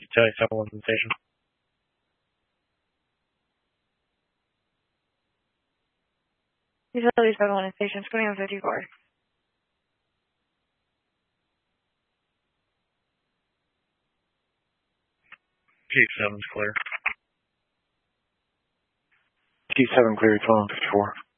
Charlie 7-1 station. Charlie 7-1 station, 2154. G7's clear. G7 clear, 1254.